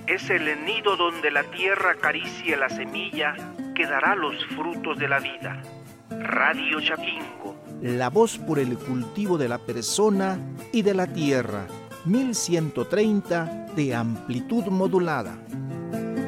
Es el nido donde la tierra acaricia la semilla que dará los frutos de la vida. Radio Chapingo. La voz por el cultivo de la persona y de la tierra. 1130 de amplitud modulada.